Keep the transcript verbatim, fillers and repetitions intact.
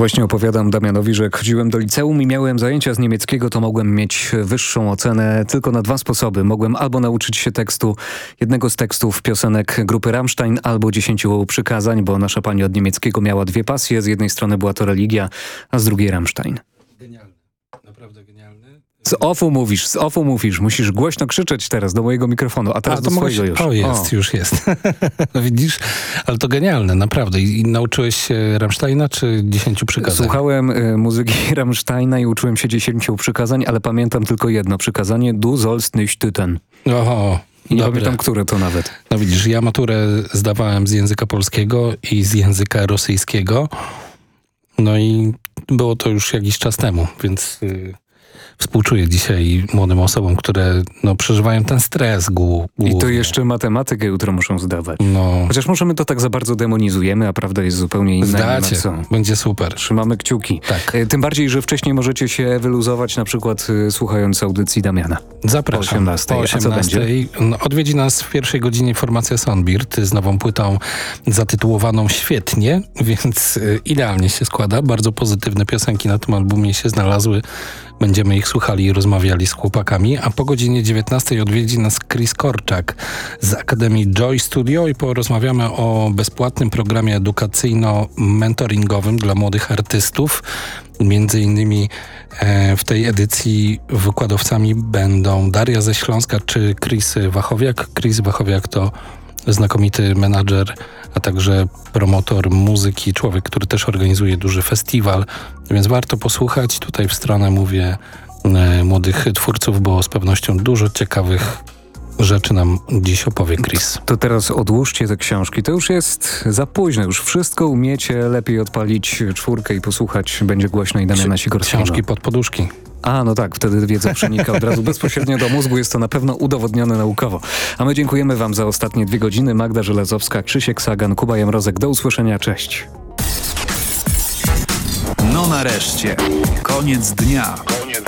Właśnie opowiadam Damianowi, że jak chodziłem do liceum i miałem zajęcia z niemieckiego, to mogłem mieć wyższą ocenę tylko na dwa sposoby. Mogłem albo nauczyć się tekstu, jednego z tekstów piosenek grupy Rammstein, albo dziesięciu przykazań, bo nasza pani od niemieckiego miała dwie pasje. Z jednej strony była to religia, a z drugiej Rammstein. Genialny, naprawdę genialny. Z ofu mówisz, z ofu mówisz. Musisz głośno krzyczeć teraz do mojego mikrofonu, a teraz a, do swojego się... już. O, jest, o. już jest. No widzisz? Ale to genialne, naprawdę. I, I nauczyłeś się Rammsteina czy dziesięciu przykazań? Słuchałem y, muzyki Rammsteina i uczyłem się dziesięciu przykazań, ale pamiętam tylko jedno przykazanie. Du sollst nicht töten. Oho. I nie Dobre. pamiętam, które to nawet. No widzisz, ja maturę zdawałem z języka polskiego i z języka rosyjskiego. No i było to już jakiś czas temu, więc y, współczuję dzisiaj młodym osobom, które no, przeżywają ten stres głównie. I to jeszcze matematykę jutro muszą zdawać. No. Chociaż może my to tak za bardzo demonizujemy, a prawda jest zupełnie inna. Zdacie, będzie super. Trzymamy kciuki. Tak. Tym bardziej, że wcześniej możecie się wyluzować, na przykład y, słuchając audycji Damiana. Zapraszam. O osiemnastej. O osiemnastej. No, odwiedzi nas w pierwszej godzinie formacja Sonbird z nową płytą zatytułowaną Świetnie, więc y, idealnie się składa. Bardzo pozytywne piosenki na tym albumie się znalazły. Będziemy ich słuchali i rozmawiali z chłopakami, a po godzinie dziewiętnastej odwiedzi nas Chris Korczak z Akademii Joy Studio i porozmawiamy o bezpłatnym programie edukacyjno-mentoringowym dla młodych artystów. Między innymi e, w tej edycji wykładowcami będą Daria ze Śląska czy Chris Wachowiak. Chris Wachowiak to znakomity menadżer, a także promotor muzyki, człowiek, który też organizuje duży festiwal, więc warto posłuchać. Tutaj w stronę mówię e, młodych twórców, bo z pewnością dużo ciekawych rzeczy nam dziś opowie Chris. To teraz odłóżcie te książki. To już jest za późno. Już wszystko umiecie. Lepiej odpalić czwórkę i posłuchać. Będzie głośno i Damiana Sigorskiego. Książki pod poduszki. A, no tak, wtedy wiedza przenika od razu bezpośrednio do mózgu. Jest to na pewno udowodnione naukowo. A my dziękujemy wam za ostatnie dwie godziny. Magda Żelazowska, Krzysiek Sagan, Kuba Jamrozek. Do usłyszenia. Cześć. No nareszcie. Koniec dnia.